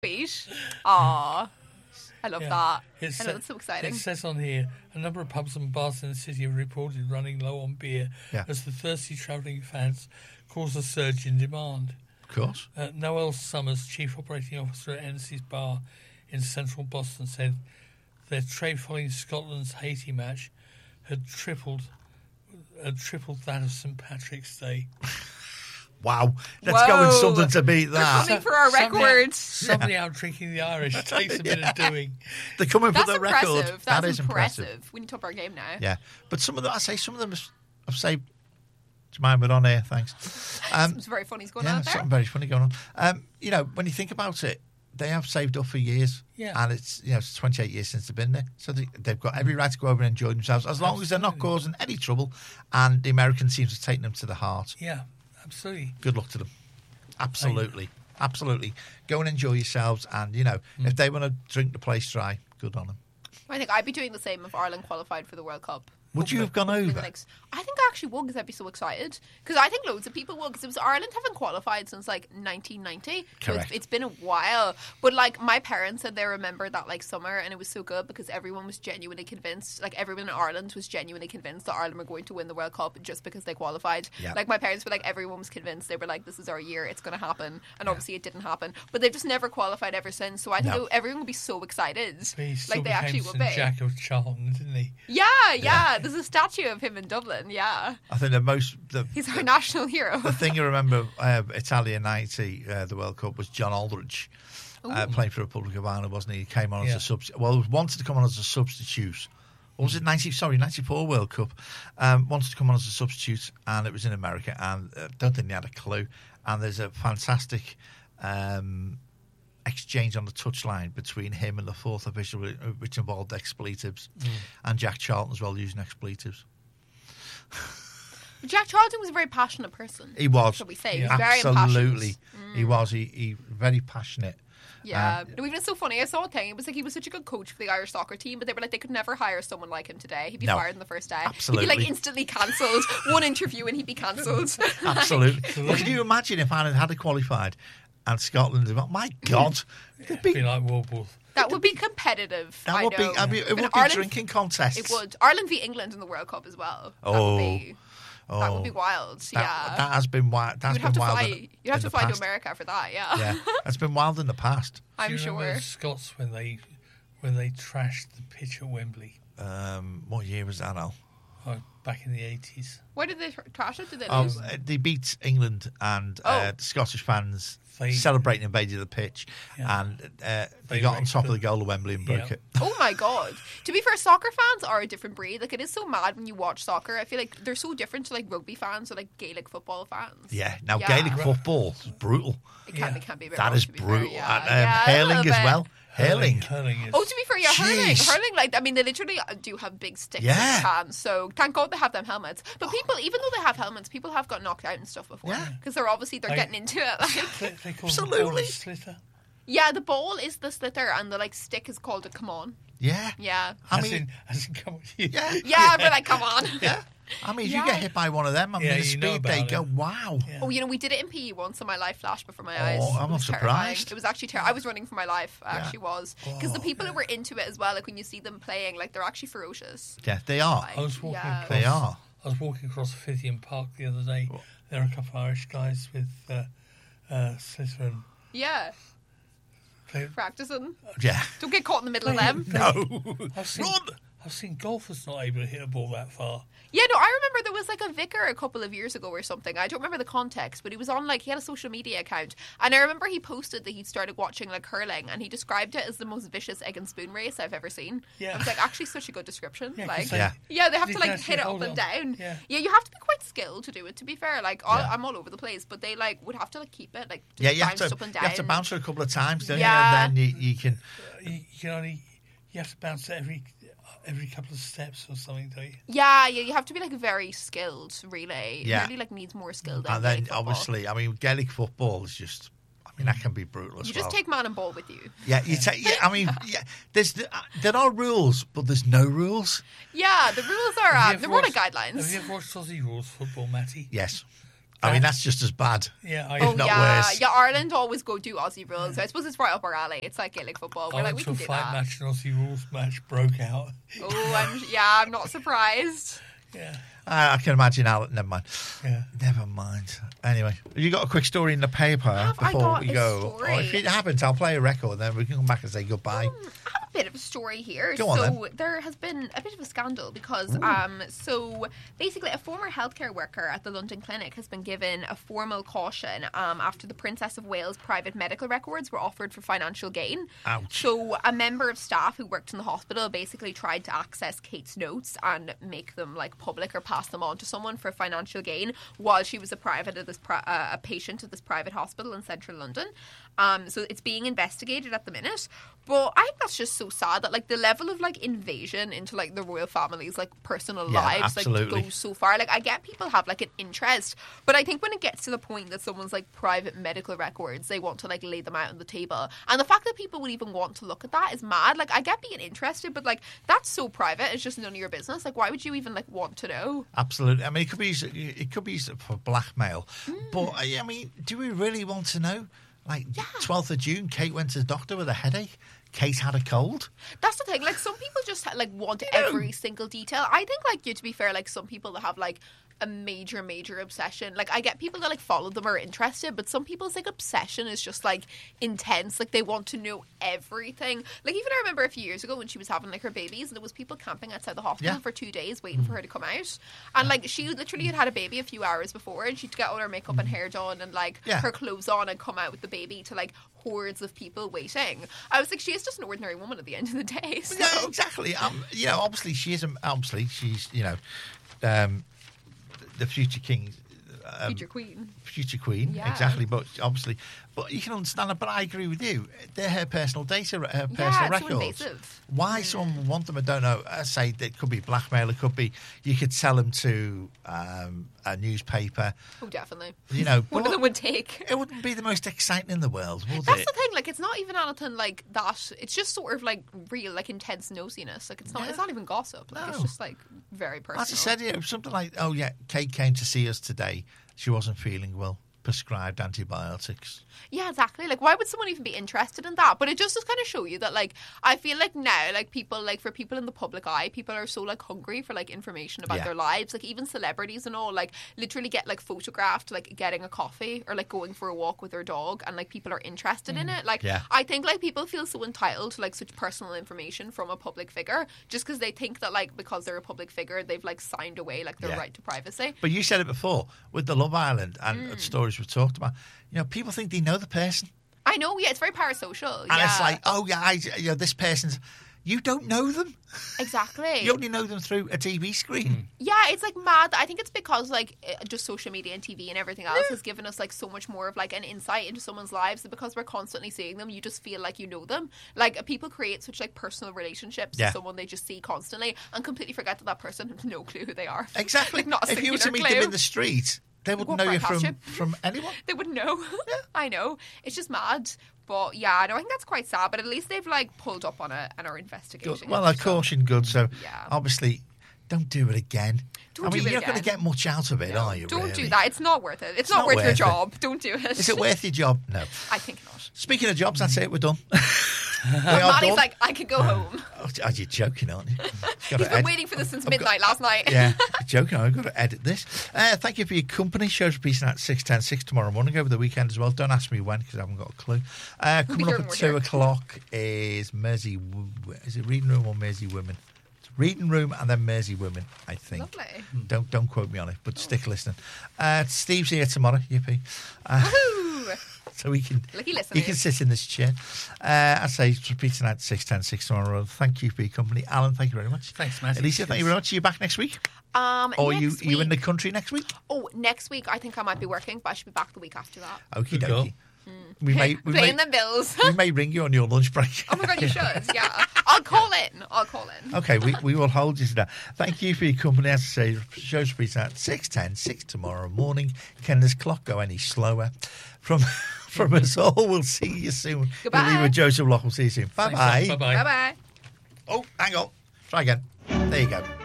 Sweet. Aww. I love that. I know, that's so exciting. It says on here, a number of pubs and bars in the city have reported running low on beer as the thirsty travelling fans cause a surge in demand. Of course. Noel Summers, Chief Operating Officer at Hennessy's Bar in central Boston, said their trade following Scotland's Haiti match had tripled that of St. Patrick's Day. Wow, let's go with something to beat that. They're coming for our records. Somebody out drinking the Irish takes a bit of doing. They're coming for the impressive. record. That's That is impressive. We need to up our game now. Yeah, but some of them have saved. Do you mind we're on here? Thanks. Something's very funny's going on there. Something very funny going on. When you think about it, they have saved up for years. Yeah. And it's 28 years since they've been there. So they've got every right to go over and enjoy themselves, as long as they're not causing any trouble. And the American teams have taken them to the heart. Yeah, absolutely. Good luck to them. Absolutely. Absolutely. Go and enjoy yourselves. And, if they want to drink the place dry, good on them. I think I'd be doing the same if Ireland qualified for the World Cup. Would you have gone over? I think I actually would, because I'd be so excited. Because I think loads of people would, because it was Ireland haven't qualified since 1990. Correct. So it's been a while. But my parents said they remember that summer, and it was so good because everyone was genuinely convinced. Everyone in Ireland was genuinely convinced that Ireland were going to win the World Cup just because they qualified. Yeah. My parents were everyone was convinced. They were this is our year. It's going to happen. And obviously it didn't happen. But they've just never qualified ever sinst. So I think everyone would be so excited. He they actually would be. Jack of Charlton, didn't he? Yeah. There's a statue of him in Dublin. Yeah. I think he's our national hero. The thing you remember, Italia 90, the World Cup, was John Aldridge playing for Republic of Ireland, wasn't he? He came on as a substitute. Well, wanted to come on as a substitute. Or was it 94 World Cup? Wanted to come on as a substitute, and it was in America, and I don't think he had a clue. And there's a fantastic exchange on the touchline between him and the fourth official, which involved expletives, and Jack Charlton as well, using expletives. Jack Charlton was a very passionate person. He was. Shall we say? Yeah. He was very Absolutely. impassioned. He was. He very passionate. Yeah. No, even it's so funny. I saw a thing. It was he was such a good coach for the Irish soccer team, but they were they could never hire someone like him today. He'd be fired on the first day. Absolutely. He'd be instantly cancelled. One interview and he'd be cancelled. Absolutely. Well, can you imagine if Ireland had qualified and Scotland? My God. It'd be like World War. That would be competitive. That would be. It would be a drinking contest. It would. Ireland v England in the World Cup as well. That would be wild. That has been wild. You'd have to fly to America for that. Yeah. That's been wild in the past. I'm sure. Remember the Scots when they trashed the pitch at Wembley? What year was that, Al? Back in the 80s. Why did they trash it? Did they lose? They beat England, and the Scottish fans celebrating invaded the pitch, and they got on top of the goal of Wembley and broke it. Oh my God. To be fair, soccer fans are a different breed. It is so mad when you watch soccer. I feel like they're so different to rugby fans or Gaelic football fans. Yeah. Now Gaelic football is brutal. It can be. That is brutal. Hurling as well. Hurling is... Oh, to be fair, hurling, they literally do have big sticks in their hands, so thank God they have them helmets. But people, even though they have helmets, people have got knocked out and stuff before, because they're getting into it. They call Absolutely. The sliotar. Yeah, the ball is the sliotar, and the stick is called a come on. Yeah. Yeah. As in come on. Yeah, we're come on. Yeah. If you get hit by one of them, the speed they go, wow. Yeah. Oh, we did it in PE once, and my life flashed before my eyes. Oh, I'm not surprised. It was actually terrifying. I was running for my life. I actually was. Because the people who were into it as well, when you see them playing, they're actually ferocious. Yeah, they are. I was walking across, they are. I was walking across Fithian Park the other day. There are a couple of Irish guys with sliotar. Yeah. Practicing. Yeah. Don't get caught in the middle of them. No. I've seen golfers not able to hit a ball that far. Yeah, no, I remember there was a vicar a couple of years ago or something. I don't remember the context, but he was on he had a social media account, and I remember he posted that he'd started watching hurling, and he described it as the most vicious egg and spoon race I've ever seen. Yeah. I was actually such a good description. Yeah, they have to hit it up and down. Yeah, you have to be quite skilled to do it. To be fair, I'm all over the place, but they would have to keep it you have up and down. You have to bounce it a couple of times, don't you? And then you can. You have to bounce it every couple of steps or something, don't you? Yeah, you have to be very skilled, really. Yeah. It really needs more skill than and then Gaelic football. obviously, Gaelic football is just, that can be brutal as well. You just take man and ball with you. Yeah, you take. Yeah, there are rules, but there's no rules. Yeah, the rules are they're more like guidelines. Have you ever watched Aussie rules football, Matty? Yes. I mean, that's just as bad. Yeah, if not worse. Yeah, Ireland always go do Aussie rules. So I suppose it's right up our alley. It's like Gaelic football. We're I like, went we to a can do fight that. match, an Aussie rules match broke out. Oh, I'm not surprised. Yeah. I can imagine Alan. Never mind. Yeah. Never mind. Anyway, have you got a quick story in the paper I before got we a go? story? Or if it happens, I'll play a record, then we can come back and say goodbye. I have a bit of a story here. Go on, so there has been a bit of a scandal because so basically a former healthcare worker at the London clinic has been given a formal caution after the Princess of Wales private medical records were offered for financial gain. Ouch. So a member of staff who worked in the hospital basically tried to access Kate's notes and make them like public or pass them on to someone for financial gain while she was a patient at this private hospital in central London. So it's being investigated at the minute. But I think that's just so sad that like the level of like invasion into like the royal family's like personal lives absolutely. like goes so far. Like I get people have like an interest, but I think when it gets to the point that someone's like private medical records, they want to like lay them out on the table. And the fact that people would even want to look at that is mad. Like I get being interested, but like that's so private. It's just none of your business. Like why would you even like want to know? Absolutely. I mean, it could be for blackmail. But I mean, do we really want to know? Like 12th of June, Kate went to the doctor with a headache. Kate had a cold. That's the thing. Like some people just like want every single detail. I think like to be fair, like some people that have like a major obsession. Like I get people that like follow them or are interested, but some people's like obsession is just like intense. Like they want to know everything. Like even I remember a few years ago when she was having like her babies and there was people camping outside the hospital for 2 days waiting for her to come out. And like she literally had a baby a few hours before and she'd get all her makeup and hair done and like her clothes on and come out with the baby to like hordes of people waiting. I was like, she is just an ordinary woman at the end of the day. So. Yeah, exactly. You know, obviously she's you know, the future king. Future queen, exactly. But obviously, you can understand it. But I agree with you. They're her personal data, her personal records. So invasive. Why someone would want them, I don't know. I say it could be blackmail. It could be you could sell them to a newspaper. Oh, definitely. You know, one of them would take. It wouldn't be the most exciting in the world, would That's it? the thing. Like, it's not even anything like that. It's just sort of like real, like intense nosiness. Like, it's not. It's not even gossip. Like, it's just like very personal. As I said, you know, something like, oh yeah, Kate came to see us today. She wasn't feeling well. Prescribed antibiotics. Yeah, exactly. Like, why would someone even be interested in that? But it just kind of show you that, like, I feel like now, like, people, like, for people in the public eye, people are so, like, hungry for, like, information about their lives. Like, even celebrities and all, like, literally get, like, photographed, like, getting a coffee or, like, going for a walk with their dog and, like, people are interested in it. Like, I think, like, people feel so entitled to, like, such personal information from a public figure just because they think that, like, because they're a public figure, they've, like, signed away, like, their right to privacy. But you said it before with the Love Island and stories we've talked about. You know, people think they know the person. I know, it's very parasocial. And it's like, oh, yeah, you know, this person's... You don't know them. Exactly. You only know them through a TV screen. Yeah, it's like mad. I think it's because like just social media and TV and everything else has given us like so much more of like an insight into someone's lives. And because we're constantly seeing them, you just feel like you know them. Like people create such like personal relationships with someone they just see constantly and completely forget that person has no clue who they are. Exactly. Like, not a if you were to meet them in the street, they wouldn't know you from anyone. They wouldn't know. Yeah. I know. It's just mad. But yeah, no, I think that's quite sad. But at least they've like pulled up on it and are investigating. Good. Well, I caution good. So obviously, don't do it again. You're not going to get much out of it, are you? Don't do that. It's not worth it. It's not worth your job. Don't do it. Is it worth your job? No. I think not. Speaking of jobs, that's it. We're done. Maddie's like, I could go home. Oh, you're joking, aren't you? He's been waiting for this since midnight last night. Yeah, you're joking. I've got to edit this. Thank you for your company. Show's repeating at 6:10, tomorrow morning, over the weekend as well. Don't ask me when because I haven't got a clue. Coming up at 2 o'clock is Mersey. Is it Reading Room or Mersey Women? It's Reading Room and then Mersey Women, I think. Lovely. Don't quote me on it, but stick listening. Steve's here tomorrow. Yippee. Woohoo! So we can listeners. you can sit in this chair. I say it's repeating at 6:10 tomorrow. Thank you for your company, Alan. Thank you very much. Thanks, Matt. Elisa, thank you very much. Are you back next week? Or are you in the country next week? Oh, next week I think I might be working, but I should be back the week after that. Okie dokie. We may them bills. We may ring you on your lunch break. Oh my god, you should. Yeah, I'll call in. Okay, we will hold you to that. Thank you for your company. As I say, show's repeating at 6:10 tomorrow morning. Can this clock go any slower? From us all, we'll see you soon. Goodbye. With Joseph Lock. We'll see you soon. Bye bye. Bye bye. Bye bye. Oh, hang on. Try again. There you go.